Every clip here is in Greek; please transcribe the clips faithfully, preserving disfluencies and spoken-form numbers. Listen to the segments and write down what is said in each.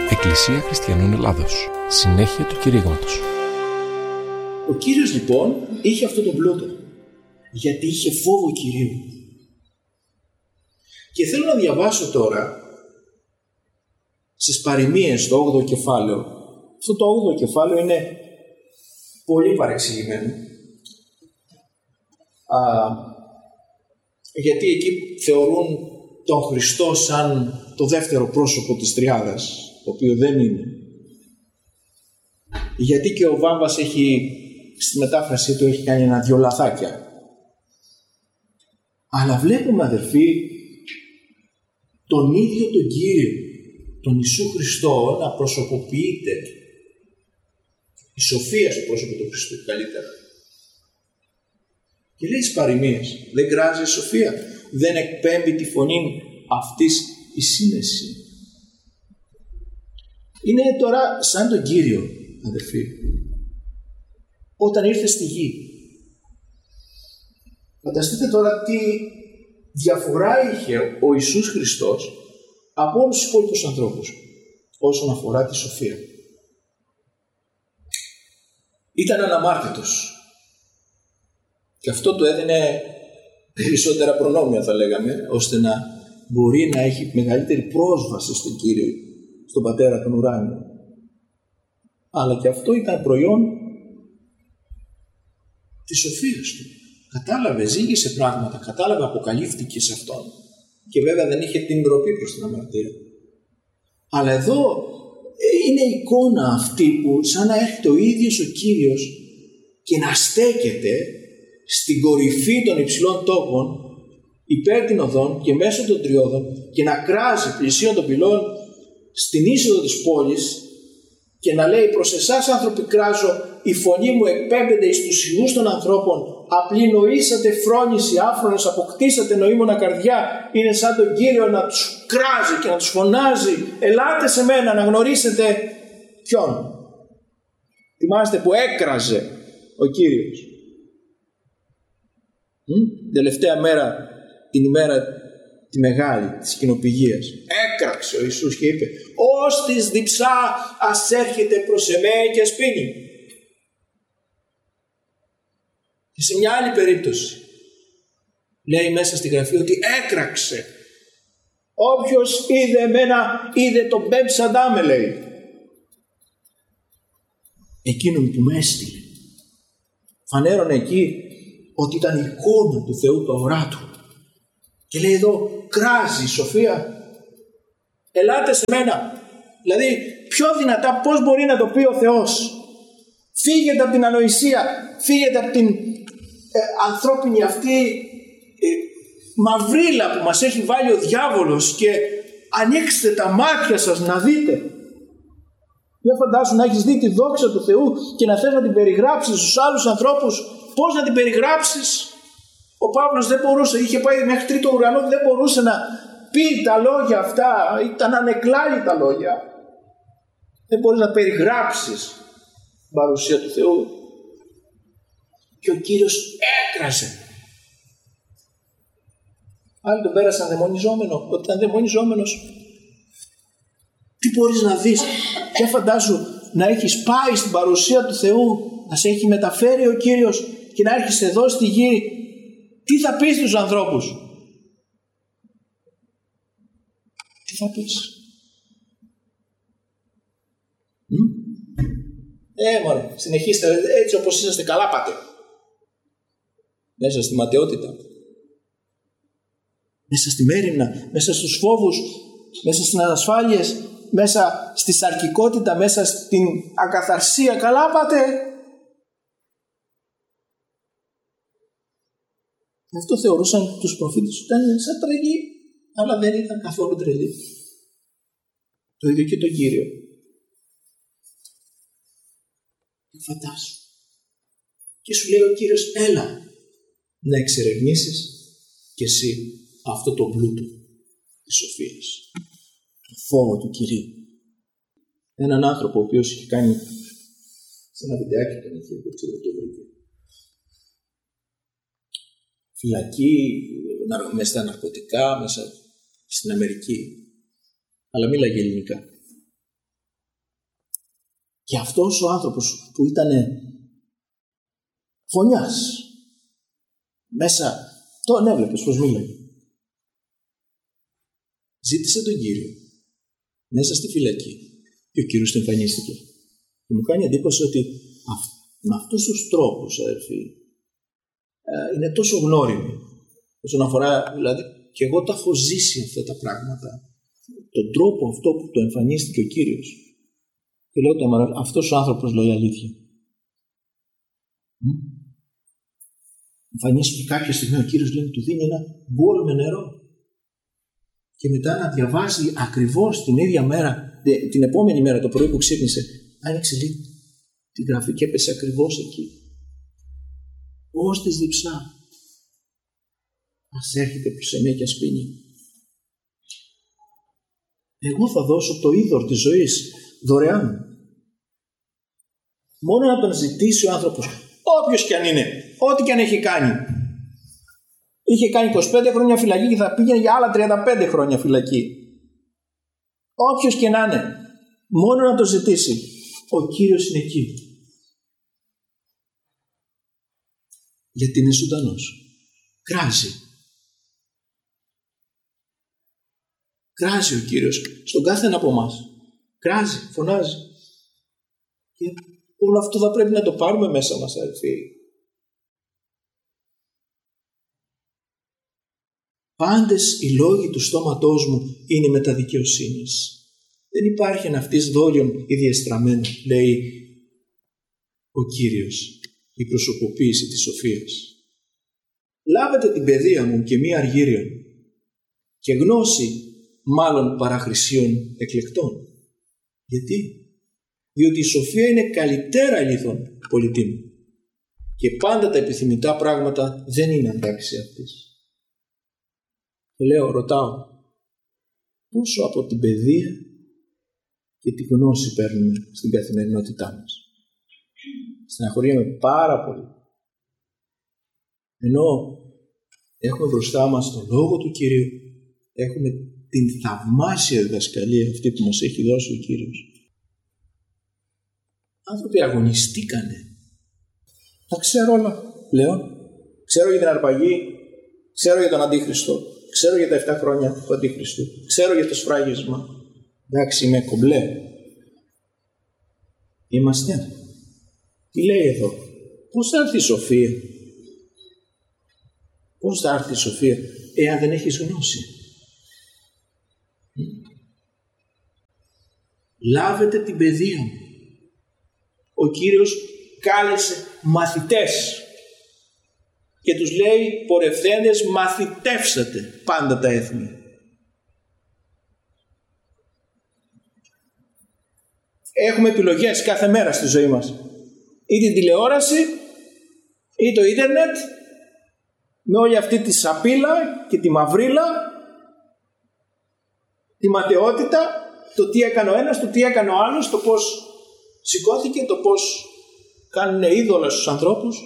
Εκκλησία Χριστιανών Ελλάδος. Συνέχεια του κηρύγματος. Ο Κύριος λοιπόν είχε αυτό το πλούτο, γιατί είχε φόβο Κυρίου. Και θέλω να διαβάσω τώρα στις παροιμίες στο όγδοο κεφάλαιο. Αυτό το όγδοο κεφάλαιο είναι πολύ παρεξηγημένο. Α, γιατί εκεί θεωρούν τον Χριστό σαν το δεύτερο πρόσωπο της τριάδας, το οποίο δεν είναι. Γιατί και ο Βάμβας έχει, στη μετάφρασή του έχει κάνει ένα δυο λαθάκια. Αλλά βλέπουμε, αδερφοί, τον ίδιο τον Κύριο, τον Ιησού Χριστό, να προσωποποιείται. Η σοφία στο πρόσωπο του Χριστού καλύτερα. Και λέει στις παροιμίες, δεν κράζει η σοφία, δεν εκπέμπει τη φωνή αυτής η σύνεση. Είναι τώρα σαν τον Κύριο, αδερφοί, όταν ήρθε στη γη. Φανταστείτε τώρα τι διαφορά είχε ο Ιησούς Χριστός από όλους τους υπόλοιπους ανθρώπους όσον αφορά τη σοφία. Ήταν αναμάρτητος και αυτό του έδινε περισσότερα προνόμια, θα λέγαμε, ώστε να μπορεί να έχει μεγαλύτερη πρόσβαση στον Κύριο, στον Πατέρα των ουράνιων. Αλλά και αυτό ήταν προϊόν της σοφίας του. Κατάλαβε, ζήγησε πράγματα, κατάλαβε, αποκαλύφθηκε σε αυτόν. Και βέβαια δεν είχε την ντροπή προς την αμαρτία. Αλλά εδώ είναι η εικόνα αυτή που σαν να έρχεται ο ίδιος ο Κύριος και να στέκεται στην κορυφή των υψηλών τόπων υπέρ την οδών και μέσω των τριώδων και να κράζει πλησίον των πυλών στην είσοδο της πόλης και να λέει, προς εσάς άνθρωποι κράζω, η φωνή μου εκπέμπεται εις τους ιούς των ανθρώπων, απλή νοήσατε φρόνηση, άφρονες αποκτήσατε νοήμωνα καρδιά. Είναι σαν τον Κύριο να τους κράζει και να τους φωνάζει, ελάτε σε μένα να γνωρίσετε ποιον. Θυμάστε που έκραζε ο Κύριος. Μ? Τελευταία μέρα, την ημέρα τη μεγάλη της κοινοπηγίας, έκραξε ο Ιησούς και είπε, ως της διψά ας έρχεται προς εμέ και ας πίνει. Και σε μια άλλη περίπτωση λέει μέσα στη Γραφή ότι έκραξε. Όποιος είδε εμένα είδε τον Μπεμψαντά, με λέει, εκείνον που με έστειλε. Φανέρωνε εκεί ότι ήταν η εικόνα του Θεού το οράτου. Και λέει εδώ, κράζει η σοφία. Ελάτε σε μένα. Δηλαδή πιο δυνατά πώς μπορεί να το πει ο Θεός. Φύγετε από την ανοησία, φύγετε από την ε, ανθρώπινη αυτή ε, μαυρίλα που μας έχει βάλει ο διάβολος και ανοίξτε τα μάτια σας να δείτε. Δεν φαντάσου να έχεις δει τη δόξα του Θεού και να θες να την περιγράψεις στους άλλους ανθρώπους. Πώς να την περιγράψεις? Ο Παύλος δεν μπορούσε, είχε πάει μέχρι τρίτο ουρανό και δεν μπορούσε να πει τα λόγια αυτά, ήταν ανεκλάλητα λόγια. Δεν μπορείς να περιγράψεις την παρουσία του Θεού. Και ο Κύριος έκραζε. Άλλοι τον πέρασαν δαιμονιζόμενο. Όταν ήταν δαιμονιζόμενος, τι μπορείς να δεις? Και φαντάσου να έχεις πάει στην παρουσία του Θεού, να σε έχει μεταφέρει ο Κύριος και να έρχεσαι εδώ στη γη. Τι θα πεις στους ανθρώπους? Τι θα πεις? Μ? Ε, μωρέ, συνεχίστε έτσι όπως είσαστε, καλά πάτε. Μέσα στη ματαιότητα, μέσα στη μέριμνα, μέσα στους φόβους, μέσα στις ανασφάλειες, μέσα στη σαρκικότητα, μέσα στην ακαθαρσία, καλά πάτε. Γι' αυτό θεωρούσαν τους προφήτες ότι ήταν σαν τρελοί, αλλά δεν ήταν καθόλου τρελοί. Το ίδιο και τον Κύριο. Φαντάσου. Και σου λέει ο Κύριος, έλα να εξερευνήσεις και εσύ αυτό το πλούτο της σοφίας, το φόβο του Κυρίου. Έναν άνθρωπο ο οποίος είχε κάνει σε ένα βιντεάκι, τον είχε, δεν ξέρω το βρήκε, φυλακή, μέσα στα ναρκωτικά, μέσα στην Αμερική, αλλά μίλαγε ελληνικά. Και αυτός ο άνθρωπος που ήταν φωνιάς, μέσα, τον έβλεπες πως μίλαγε. Ζήτησε τον Κύριο μέσα στη φυλακή και ο Κύριος του εμφανίστηκε. Και μου κάνει εντύπωση ότι με αυτούς τους τρόπους, αδερφοί, είναι τόσο γνώριμοι όσον αφορά, δηλαδή, και εγώ τα έχω ζήσει αυτά τα πράγματα, τον τρόπο αυτό που το εμφανίστηκε ο Κύριος. Και λέω, αυτός ο άνθρωπος λέει αλήθεια. Εμφανίστηκε κάποια στιγμή ο Κύριος, λέει, του δίνει ένα μπολ με νερό. Και μετά να διαβάζει ακριβώς την ίδια μέρα, την επόμενη μέρα, το πρωί που ξύπνησε, άνοιξε λίγο την γραφή και έπεσε ακριβώς εκεί. Ως της διψά. Ας έρχεται προς εμένα και ας πίνει. Εγώ θα δώσω το είδωρ της ζωής δωρεάν. Μόνο να τον ζητήσει ο άνθρωπος, όποιος κι αν είναι, ό,τι κι αν έχει κάνει. Είχε κάνει είκοσι πέντε χρόνια φυλακή και θα πήγαινε για άλλα τριάντα πέντε χρόνια φυλακή. Όποιος και να είναι, μόνο να το ζητήσει. Ο Κύριος είναι εκεί. Γιατί είναι ζωντανός. Κράζει. Κράζει ο Κύριος στον κάθε ένα από εμάς. Κράζει, φωνάζει. Και όλο αυτό θα πρέπει να το πάρουμε μέσα μας, αδελφοί. Πάντες οι λόγοι του στόματός μου είναι μετά δικαιοσύνης. Δεν υπάρχει ένα αυτής δόλιον ή διεστραμμένο, λέει ο Κύριος, η προσωποποίηση της σοφίας. Λάβετε την παιδεία μου και μη αργύριον και γνώση μάλλον παραχρησίων εκλεκτών. Γιατί? Διότι η σοφία είναι καλυτέρα ηλίθων πολιτήμων και πάντα τα επιθυμητά πράγματα δεν είναι αντάξει αυτής. Και λέω, ρωτάω, πόσο από την παιδεία και τη γνώση παίρνουμε στην καθημερινότητά μας? Στεναχωριέμαι πάρα πολύ. Ενώ έχουμε μπροστά μας τον Λόγο του Κυρίου, έχουμε την θαυμάσια διδασκαλία αυτή που μας έχει δώσει ο Κύριος. Άνθρωποι αγωνιστήκανε. Τα ξέρω όλα πλέον. Ξέρω για την αρπαγή, ξέρω για τον Αντίχριστο, ξέρω για τα επτά χρόνια του Αντίχριστου, ξέρω για το σφράγισμα. Εντάξει, είμαι κομπλέ. Είμαστε. Τι λέει εδώ? Πώς θα έρθει η σοφία? Πώς θα έρθει η σοφία εάν δεν έχεις γνώση? Λάβετε την παιδεία μου. Ο Κύριος κάλεσε μαθητές και τους λέει, πορευθέντες, μαθητεύσατε πάντα τα έθνη. Έχουμε επιλογές κάθε μέρα στη ζωή μας. Ή την τηλεόραση ή το ίντερνετ, με όλη αυτή τη σαπίλα και τη μαυρίλα, τη ματαιότητα, το τι έκανε ο ένας, το τι έκανε ο άλλος, το πώς σηκώθηκε, το πώς κάνουν είδωλα στους ανθρώπους,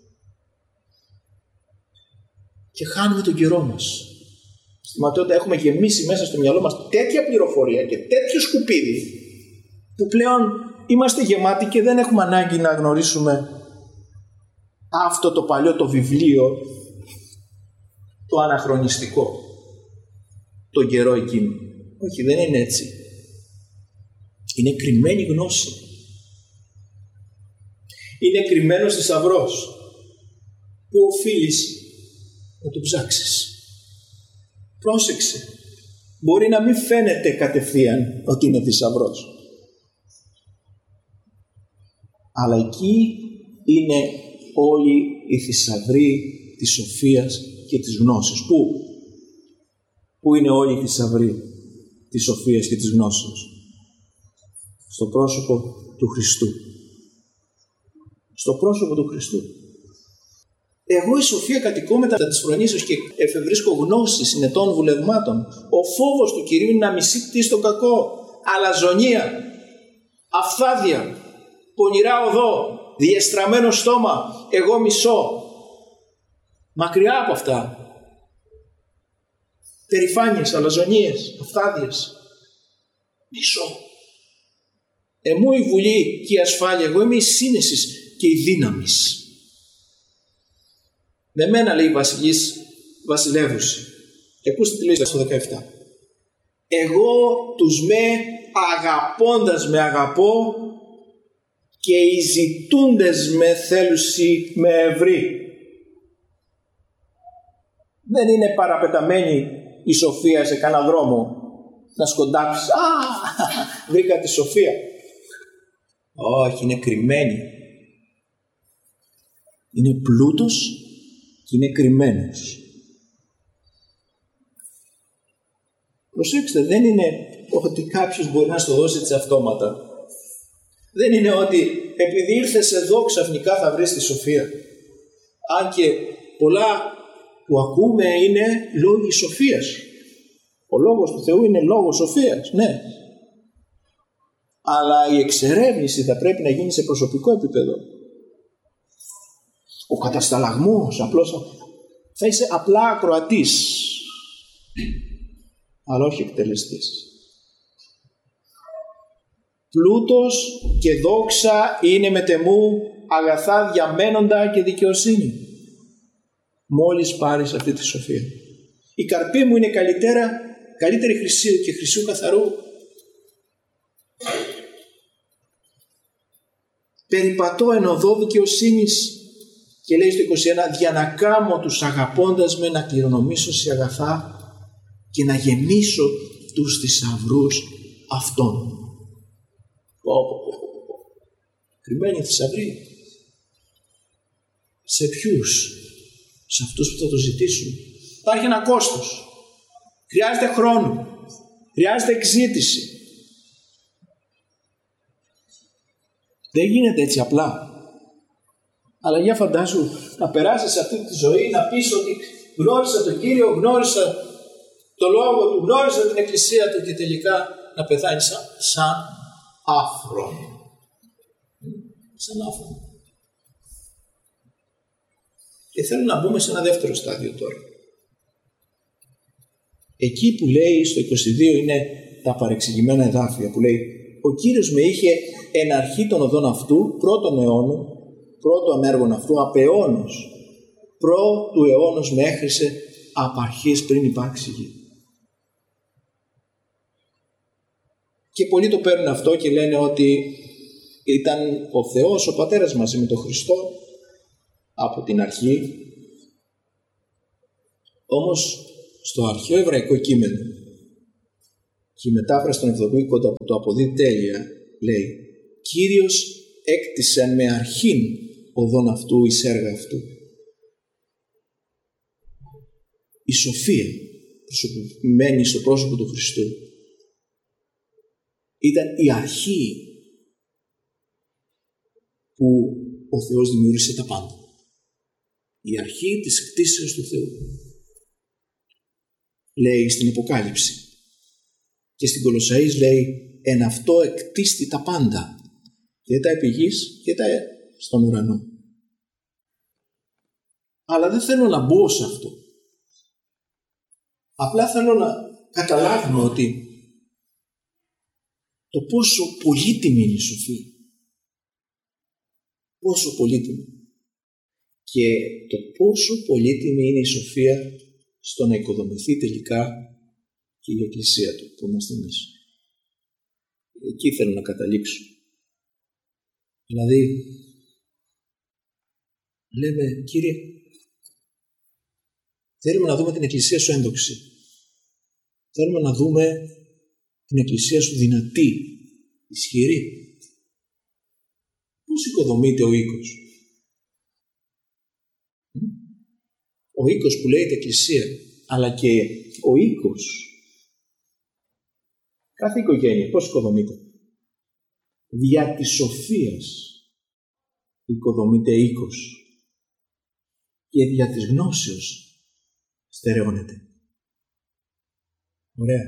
και χάνουμε τον καιρό μας. Στη ματαιότητα έχουμε γεμίσει μέσα στο μυαλό μας τέτοια πληροφορία και τέτοιο σκουπίδι που πλέον είμαστε γεμάτοι και δεν έχουμε ανάγκη να γνωρίσουμε αυτό το παλιό το βιβλίο, το αναχρονιστικό, τον καιρό εκείνο. Όχι, δεν είναι έτσι. Είναι κρυμμένη γνώση. Είναι κρυμμένος θησαυρός που οφείλεις να το ψάξεις. Πρόσεξε. Μπορεί να μην φαίνεται κατευθείαν ότι είναι θησαυρός, αλλά εκεί είναι όλοι οι θησαυροί της σοφίας και της γνώσης. Πού? Πού είναι όλοι οι θησαυροί της σοφίας και της γνώσης? Στο πρόσωπο του Χριστού. Στο πρόσωπο του Χριστού. Εγώ η σοφία κατοικώ μετά της φρονήσεως και εφευρίσκω γνώση συνετών βουλευμάτων. Ο φόβος του Κυρίου είναι να μισεί στο κακό, αλαζονία, αφθάδεια, πονηρά οδό, διεστραμμένο στόμα, εγώ μισώ. Μακριά από αυτά. Περηφάνειες, αλαζονίες, αφθάδιες. Μισώ. Εμού η βουλή και η ασφάλεια, εγώ είμαι η σύνεση και η δύναμη. Με μένα, λέει η βασιλής, βασιλεύουση. Και ακούστε τι λέει στο δεκαεπτά. Εγώ τους με αγαπώντας με αγαπώ και οι ζητούντες με θέλουσι με ευρύ. Δεν είναι παραπεταμένη η σοφία σε κανένα δρόμο να σκοντάψεις. Α, βρήκα τη σοφία. Όχι, είναι κρυμμένη. Είναι πλούτος και είναι κρυμμένος. Προσέξτε, δεν είναι ότι κάποιος μπορεί να στο δώσει έτσι αυτόματα. Δεν είναι ότι επειδή ήρθες εδώ ξαφνικά θα βρεις τη σοφία. Αν και πολλά που ακούμε είναι λόγοι σοφίας. Ο λόγος του Θεού είναι λόγος σοφίας, ναι. Αλλά η εξερεύνηση θα πρέπει να γίνει σε προσωπικό επίπεδο. Ο κατασταλαγμός απλώς θα είσαι απλά ακροατής, αλλά όχι εκτελεστής. Πλούτος και δόξα είναι μετεμού, αγαθά διαμένοντα και δικαιοσύνη. Μόλις πάρεις αυτή τη σοφία. Η καρπή μου είναι καλύτερα, καλύτερη χρυσίου και χρυσίου καθαρού. Περιπατώ εν οδό δικαιοσύνης και λέει στο είκοσι ένα, για να κάμω τους αγαπώντας με, να κληρονομήσω σε αγαθά και να γεμίσω τους θησαυρούς αυτών. Πω, πω, πω, πω. Κρυμμένοι θησαυροί. Σε ποιους? Σε αυτούς που θα το ζητήσουν. Υπάρχει ένα κόστος. Χρειάζεται χρόνο. Χρειάζεται εξζήτηση. Δεν γίνεται έτσι απλά. Αλλά για φαντάσου να περάσεις αυτή τη ζωή, να πεις ότι γνώρισα τον Κύριο, γνώρισα το Λόγο Του, γνώρισα την Εκκλησία Του και τελικά να πεθάνεις σαν, σαν άφρον. Σαν άφρον. Και θέλω να μπούμε σε ένα δεύτερο στάδιο τώρα. Εκεί που λέει στο είκοσι δύο είναι τα παρεξηγημένα εδάφια που λέει ο Κύριος με είχε εν αρχή των οδών αυτού πρώτων αιώνων, πρώτων έργων αυτού απαιώνος, προ του αιώνος με έχρισε απ' αρχής πριν υπάρξει γη. Και πολλοί το παίρνουν αυτό και λένε ότι ήταν ο Θεός, ο Πατέρας μαζί με τον Χριστό από την αρχή. Όμως στο αρχαίο εβραϊκό κείμενο και η μετάφραση των Εβδομήκοντα που το αποδίδει τέλεια λέει Κύριος έκτισεν με αρχήν οδόν αυτού εις έργα αυτού. Η σοφία προσωπημένη στο πρόσωπο του Χριστού ήταν η αρχή που ο Θεός δημιούργησε τα πάντα. Η αρχή της κτίσεως του Θεού. Λέει στην Αποκάλυψη. Και στην Κολοσσαείς λέει εν αυτό εκτίστη τα πάντα. Και τα επί γης και τα στον ουρανό. Αλλά δεν θέλω να μπω σε αυτό. Απλά θέλω να καταλάβουμε ότι το πόσο πολύτιμη είναι η σοφία. Πόσο πολύτιμη. Και το πόσο πολύτιμη είναι η σοφία στο να οικοδομηθεί τελικά και η Εκκλησία Του που είμαστε εμείς. Εκεί θέλω να καταλήξω. Δηλαδή, λέμε, Κύριε, θέλουμε να δούμε την Εκκλησία Σου ένδοξη. Θέλουμε να δούμε την Εκκλησία Σου δυνατή, ισχυρή. Πώς οικοδομείται ο οίκος? Ο οίκος που λέγεται Εκκλησία, αλλά και ο οίκος. Κάθε οικογένεια πώς οικοδομείται? Δια της σοφίας οικοδομείται οίκος και δια της γνώσεως στερεώνεται. Ωραία.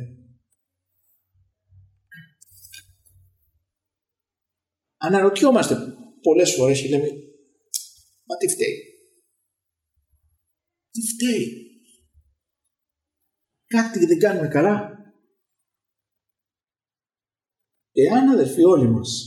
Αναρωτιόμαστε πολλές φορές και λέμε μα τι φταίει? Τι φταίει? Κάτι δεν κάνουμε καλά? εάν αδελφοί όλοι μας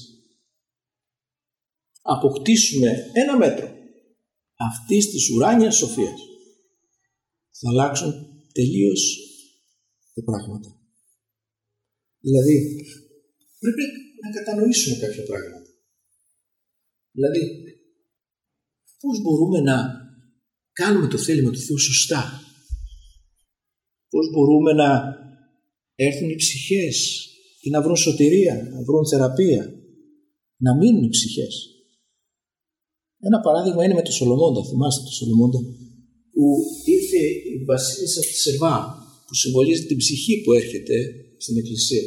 αποκτήσουμε ένα μέτρο αυτής της ουράνιας σοφίας, θα αλλάξουν τελείως τα πράγματα. Δηλαδή, πρέπει να κατανοήσουμε κάποια πράγματα. Δηλαδή, πώς μπορούμε να κάνουμε το θέλημα του Θεού σωστά. Πώς μπορούμε να έρθουν οι ψυχές και να βρουν σωτηρία, να βρουν θεραπεία, να μείνουν οι ψυχές. Ένα παράδειγμα είναι με τον Σολομώντα. Θυμάστε τον Σολομώντα, που ήρθε η βασίλισσα της Σεβά, που συμβολίζει την ψυχή που έρχεται στην εκκλησία.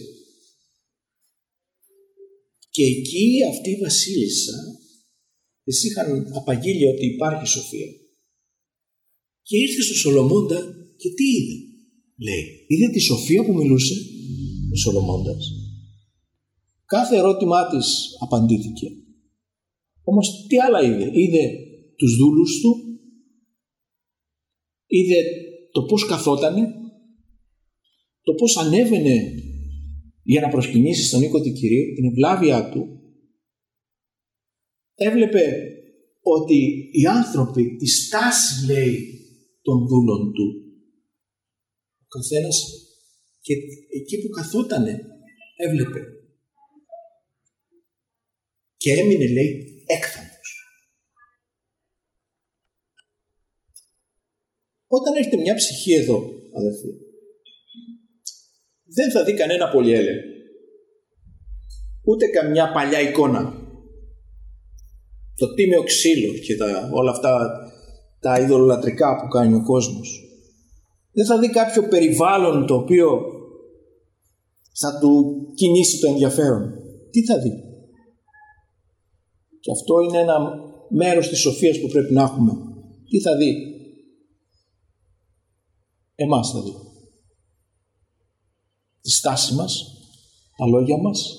Και εκεί αυτή η βασίλισσα της είχαν απαγγείλει ότι υπάρχει σοφία. Και ήρθε στο Σολομώντα και τι είδε? Λέει, είδε τη σοφία που μιλούσε ο Σολομώντας. Κάθε ερώτημά της απαντήθηκε. Όμως τι άλλα είδε? Είδε τους δούλους του, είδε το πώς καθότανε, το πώς ανέβαινε για να προσκυνήσει στον οίκο του Κυρίου, την ευλάβειά του. Έβλεπε ότι οι άνθρωποι, τη στάση λέει των δούλων του, ο καθένας και εκεί που καθότανε έβλεπε και έμεινε λέει έκθαμος. Όταν έρχεται μια ψυχή εδώ, αδελφοί, δεν θα δει κανένα πολυέλε, ούτε καμιά παλιά εικόνα, το τίμιο ξύλο και τα, όλα αυτά τα ειδωλολατρικά που κάνει ο κόσμος. Δεν θα δει κάποιο περιβάλλον το οποίο θα του κινήσει το ενδιαφέρον. Τι θα δει? Και αυτό είναι ένα μέρος της σοφίας που πρέπει να έχουμε. Τι θα δει? Εμάς θα δει. Τη στάση μας, τα λόγια μας,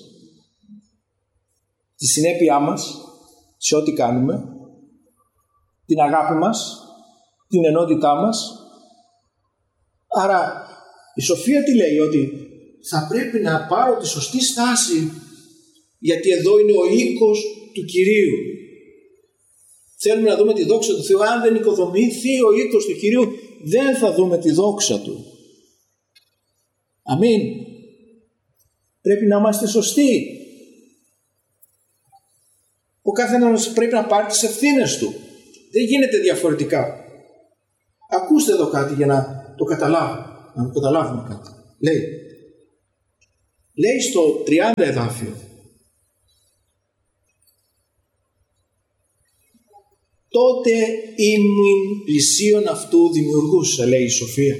τη συνέπειά μας σε ό,τι κάνουμε, την αγάπη μας, την ενότητά μας. Άρα η σοφία τι λέει? Ότι θα πρέπει να πάρω τη σωστή στάση, γιατί εδώ είναι ο οίκος του Κυρίου. Θέλουμε να δούμε τη δόξα του Θεού. Αν δεν οικοδομηθεί ο οίκος του Κυρίου, δεν θα δούμε τη δόξα του. Αμήν. Πρέπει να είμαστε σωστοί. Ο καθένας πρέπει να πάρει τις ευθύνες του. Δεν γίνεται διαφορετικά. Ακούστε εδώ κάτι για να το καταλάβουμε. Να το καταλάβουμε κάτι. Λέει, λέει στο τριάντα εδάφιο, τότε ήμουν πλησίον αυτού δημιουργούσα, λέει η σοφία.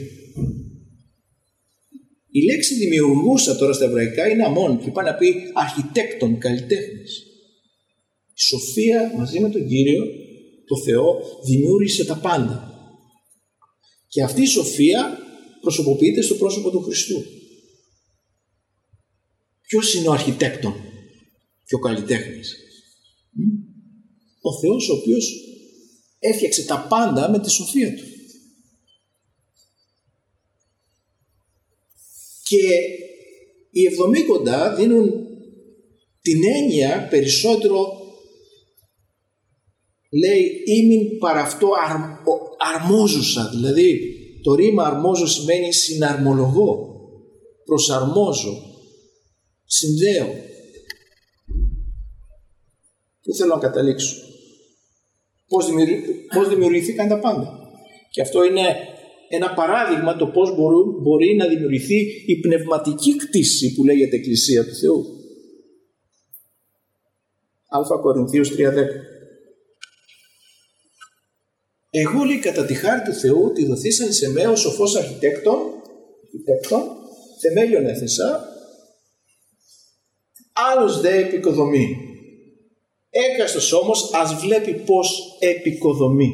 Η λέξη δημιουργούσα τώρα στα εβραϊκά είναι αμών και πάει να πει αρχιτέκτον, καλλιτέχνης. Η σοφία μαζί με τον Κύριο, το Θεό, δημιούργησε τα πάντα. Και αυτή η σοφία προσωποποιείται στο πρόσωπο του Χριστού. Ποιος είναι ο αρχιτέκτον και ο καλλιτέχνης? Ο Θεός, ο οποίος έφτιαξε τα πάντα με τη σοφία του. Και οι εβδομήκοντα δίνουν την έννοια περισσότερο, λέει ήμην παρά αυτό αρ, αρμόζουσα, δηλαδή το ρήμα αρμόζω σημαίνει συναρμολογώ, προσαρμόζω, συνδέω. Πού θέλω να καταλήξω? Πώς, δημιουργη... πώς δημιουργηθήκαν τα πάντα. Και αυτό είναι ένα παράδειγμα το πώς μπορούν, μπορεί να δημιουργηθεί η πνευματική κτήση που λέγεται Εκκλησία του Θεού. Α Κορινθίους τρία δέκα. Εγώ, λέει, κατά τη χάρη του Θεού τη δοθήσαν σε μέ ο σοφός αρχιτέκτον, αρχιτέκτον θεμέλιον έθεσα, άλλος δε επικοδομεί. Έκαστος όμως ας βλέπει πως επικοδομεί.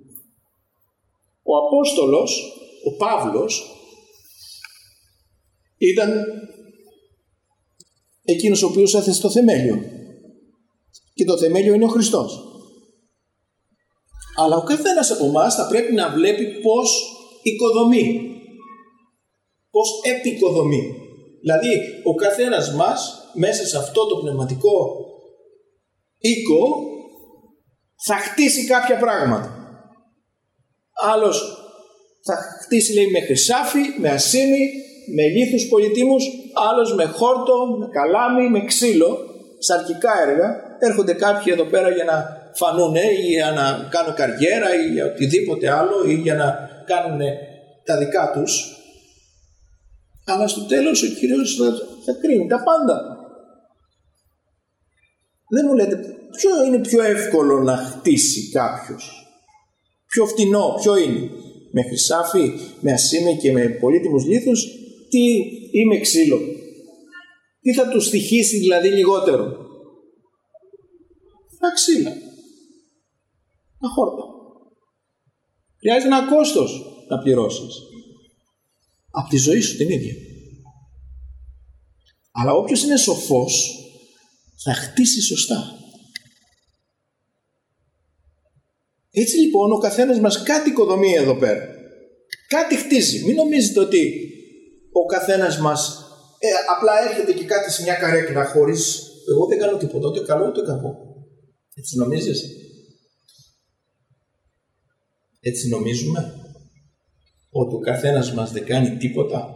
Ο Απόστολος, ο Παύλος, ήταν εκείνος ο οποίος έθεσε το θεμέλιο. Και το θεμέλιο είναι ο Χριστός. Αλλά ο καθένας από εμάς θα πρέπει να βλέπει πως οικοδομεί. Πως επικοδομεί. Δηλαδή, ο καθένας μας μέσα σε αυτό το πνευματικό οίκο θα χτίσει κάποια πράγματα. Άλλος θα χτίσει, λέει, με χρυσάφι, με ασήμι, με λίθους πολυτίμους, άλλος με χόρτο, με καλάμι, με ξύλο, σαρκικά έργα. Έρχονται κάποιοι εδώ πέρα για να φανούν ή για να κάνουν καριέρα ή για οτιδήποτε άλλο ή για να κάνουν τα δικά τους. Αλλά στο τέλος ο Κύριος θα, θα κρίνει τα πάντα. Δεν μου λέτε ποιο είναι πιο εύκολο να χτίσει κάποιος. Πιο φτηνό, ποιο είναι. Με χρυσάφι, με ασήμι και με πολύτιμους λίθους, τι ή με ξύλο. Τι θα του στοιχήσει δηλαδή λιγότερο. Τα ξύλα. Τα χόρτα. Χρειάζεται ένα κόστος να πληρώσεις. Από τη ζωή σου την ίδια. Αλλά όποιος είναι σοφός θα χτίσει σωστά. Έτσι λοιπόν ο καθένας μας κάτι οικοδομεί εδώ πέρα. Κάτι χτίζει. Μην νομίζετε ότι ο καθένας μας ε, απλά έρχεται και κάτι σε μια καρέκλα χωρίς εγώ δεν κάνω τίποτα, ούτε καλό ούτε κακό. Έτσι νομίζεις? Έτσι νομίζουμε ότι ο καθένας μας δεν κάνει τίποτα?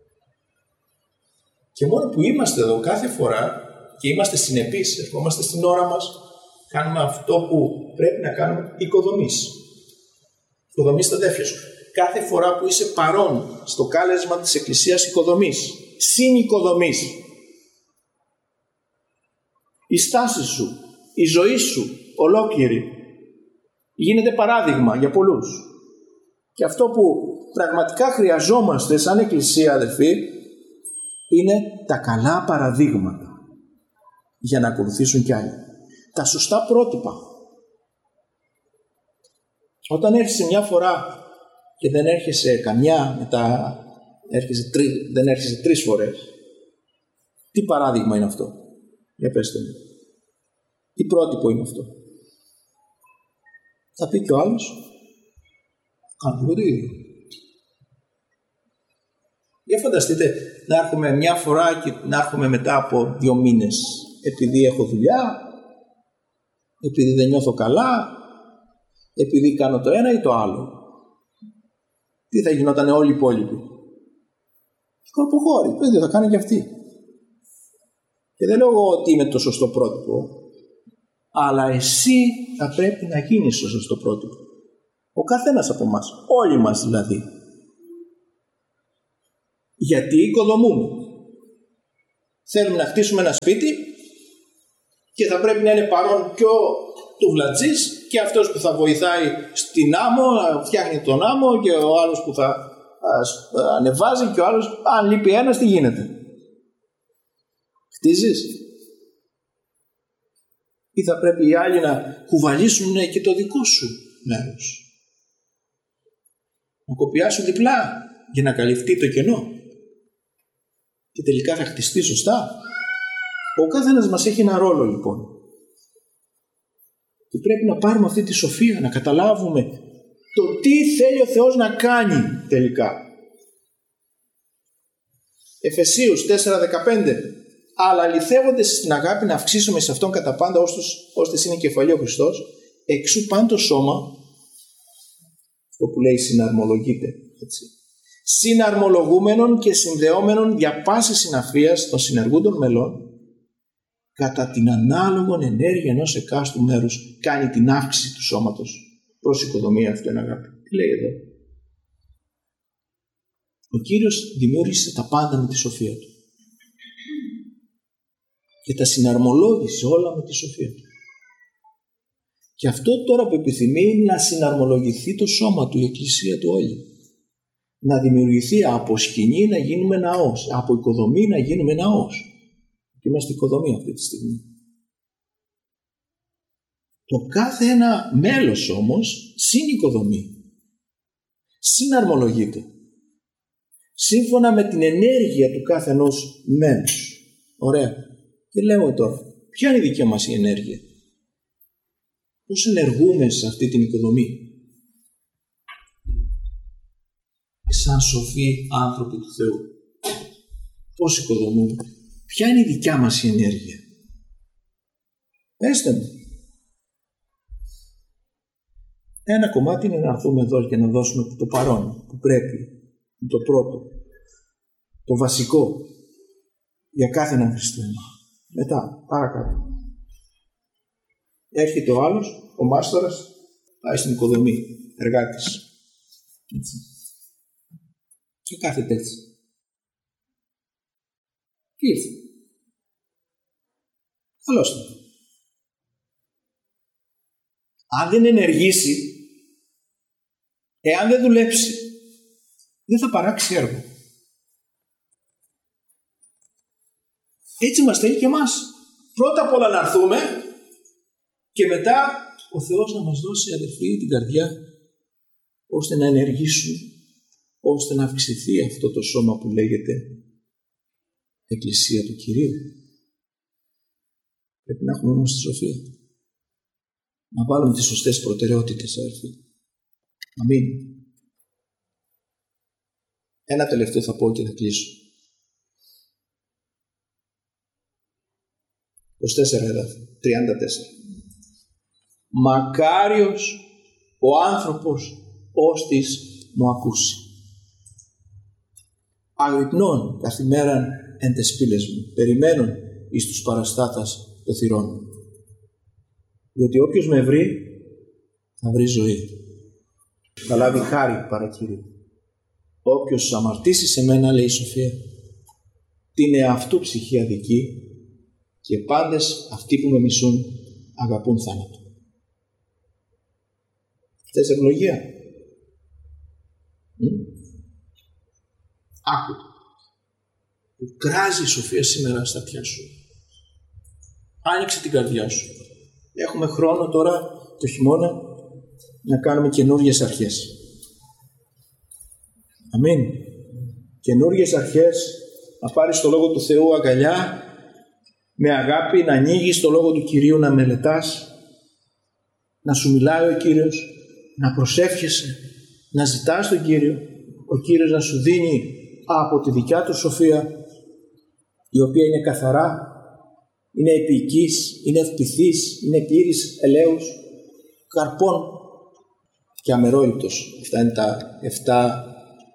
Και μόνο που είμαστε εδώ κάθε φορά και είμαστε συνεπείς, ερχόμαστε στην ώρα μας, κάνουμε αυτό που πρέπει να κάνουμε, οικοδομής. Οικοδομής τα αδέρφια σου. Κάθε φορά που είσαι παρόν στο κάλεσμα της Εκκλησίας, οικοδομής, συνοικοδομής. Η στάση σου, η ζωή σου ολόκληρη γίνεται παράδειγμα για πολλούς. Και αυτό που πραγματικά χρειαζόμαστε σαν Εκκλησία, αδελφοί, είναι τα καλά παραδείγματα για να ακολουθήσουν κι άλλοι. Τα σωστά πρότυπα. Όταν έρχεσαι μια φορά και δεν έρχεσαι καμιά, μετά έρχεσαι τρι, δεν έρχεσαι τρεις φορές, τι παράδειγμα είναι αυτό? Για πέστε μου. Τι πρότυπο είναι αυτό? Θα πει κι ο άλλος, κάνουμε το ίδιο. Για φανταστείτε να έρχομαι μια φορά και να έρχομαι μετά από δύο μήνες επειδή έχω δουλειά, επειδή δεν νιώθω καλά, επειδή κάνω το ένα ή το άλλο. Τι θα γινόταν όλοι οι υπόλοιποι? Σκορποχώροι, το ίδιο θα κάνουν και αυτοί. Και δεν λέω ότι είμαι το σωστό πρότυπο, αλλά εσύ θα πρέπει να γίνεις το σωστό πρότυπο. Ο καθένας από εμάς, όλοι μας δηλαδή. Γιατί οικοδομούμε. Θέλουμε να χτίσουμε ένα σπίτι και θα πρέπει να είναι παρόν και ο τουβλατζής και αυτός που θα βοηθάει στην άμμο, να φτιάχνει τον άμμο, και ο άλλος που θα ανεβάζει, και ο άλλος, αν λείπει ένας, τι γίνεται? Χτίζεις? Ή θα πρέπει οι άλλοι να κουβαλήσουν και το δικό σου μέρος, να κοπιάσουν διπλά για να καλυφθεί το κενό και τελικά θα χτιστεί σωστά? Ο καθένας μας έχει ένα ρόλο λοιπόν και πρέπει να πάρουμε αυτή τη σοφία, να καταλάβουμε το τι θέλει ο Θεός να κάνει τελικά. Εφεσίους τέσσερα δεκαπέντε. Αλλά αληθεύοντες στην αγάπη να αυξήσουμε σε αυτόν κατά πάντα ώστε είναι κεφαλή ο Χριστός, εξού παν το σώμα, αυτό που λέει συναρμολογείται, έτσι, συναρμολογούμενων και συνδεόμενων δια πάσης συναφίας των συνεργούντων μελών, κατά την ανάλογον ενέργεια ενός εκάστου μέρους κάνει την αύξηση του σώματος προς οικοδομία αυτού εν αγάπη. Τι λέει εδώ? Ο Κύριος δημιούργησε τα πάντα με τη σοφία Του και τα συναρμολόγησε όλα με τη σοφία Του. Και αυτό τώρα που επιθυμεί είναι να συναρμολογηθεί το σώμα Του, η Εκκλησία Του όλη. Να δημιουργηθεί από σκηνή να γίνουμε ναός, από οικοδομή να γίνουμε ναός. Και είμαστε οικοδομή αυτή τη στιγμή. Το κάθε ένα μέλος όμως συνοικοδομεί, συναρμολογείται, σύμφωνα με την ενέργεια του κάθε ενός μέλους. Ωραία. Και λέω τώρα, ποια είναι η δική μας η ενέργεια? Πώς ενεργούμε σε αυτή την οικοδομή? Σαν σοφοί άνθρωποι του Θεού. πώς οικοδομούμε, ποια είναι η δικιά μας η ενέργεια. Πέστε μου. Ένα κομμάτι είναι να έρθουμε εδώ και να δώσουμε το παρόν που πρέπει, το πρώτο, το βασικό για κάθε έναν χριστιανό. Μετά, παρακάτω. Έρχεται ο άλλος, ο μάστορας, πάει στην οικοδομή, εργάτης. Έτσι. Και κάθεται έτσι. Και ήρθε. Καλώς ήταν. Αν δεν ενεργήσει, εάν δεν δουλέψει, δεν θα παράξει έργο. Έτσι μας θέλει και εμάς. Πρώτα απ' όλα να έρθουμε και μετά ο Θεός να μας δώσει, αδερφοί, την καρδιά ώστε να ενεργήσουμε, ώστε να αυξηθεί αυτό το σώμα που λέγεται Εκκλησία του Κυρίου. Πρέπει να έχουμε όμως τη σοφία. Να βάλουμε τις σωστές προτεραιότητες, αδερφοί. Αμήν. Ένα τελευταίο θα πω και θα κλείσω. είκοσι τέσσερα εδάφη, τριάντα τέσσερα. Μακάριος ο άνθρωπος ώστις μου ακούσει. Αγρυπνών καθημέραν εν τες πύλες μου, περιμένουν εις τους παραστάτας το θυρών μου. Διότι όποιος με βρει, θα βρει ζωή. Θα λάβει χάρη παρακύριο. Όποιος αμαρτήσει σε μένα, λέει η Σοφία, την εαυτού ψυχή αδική και πάντες αυτοί που με μισούν αγαπούν θάνατο. Θες ευλογία? Άκου το. Που κράζει η Σοφία σήμερα στα αυτιά σου. Άνοιξε την καρδιά σου. Έχουμε χρόνο τώρα το χειμώνα να κάνουμε καινούργιες αρχές. Αμήν. Καινούργιες αρχές, να πάρεις το Λόγο του Θεού αγκαλιά, με αγάπη, να ανοίγεις το Λόγο του Κυρίου, να μελετάς, να σου μιλάει ο Κύριος, να προσεύχεσαι, να ζητάς τον Κύριο, ο Κύριος να σου δίνει από τη δικιά του σοφία, η οποία είναι καθαρά, είναι επίοικης, είναι ευπηθής, είναι πλήρης ελέους, καρπών και αμερόληπτος. Αυτά είναι τα εφτά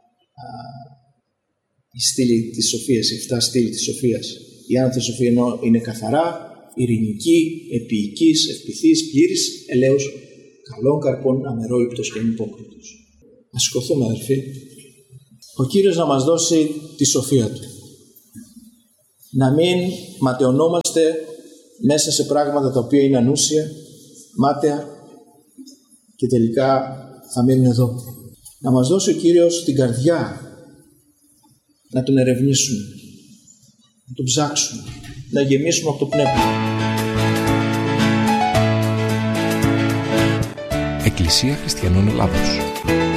η στήλη της σοφίας, η εφτά στήλη της σοφίας. Η άνωθη σοφία είναι καθαρά, ειρηνική, επίοικης, ευπηθής, πλήρης ελέους, καλών καρπών, αμερόληπτος και ανυπόκριτος. Να σηκωθούμε, αδερφοί. Ο Κύριος να μας δώσει τη σοφία Του. Να μην ματαιωνόμαστε μέσα σε πράγματα τα οποία είναι ανούσια, μάταια και τελικά θα μείνουν εδώ. Να μας δώσει ο Κύριος την καρδιά να Τον ερευνήσουμε, να Τον ψάξουμε, να γεμίσουμε από το Πνεύμα. Εκκλησία Χριστιανών Ελλάδος.